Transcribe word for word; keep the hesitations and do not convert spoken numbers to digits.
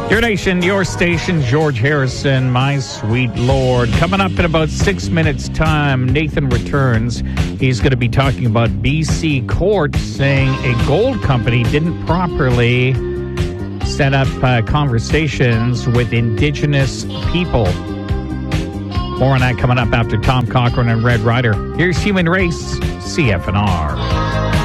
Your nation, your station, George Harrison, my sweet Lord. Coming up in about six minutes' time, Nathan returns. He's going to be talking about B C court saying a gold company didn't properly set up uh, conversations with Indigenous people. More on that coming up after Tom Cochrane and Red Rider. Here's Human Race, C F N R.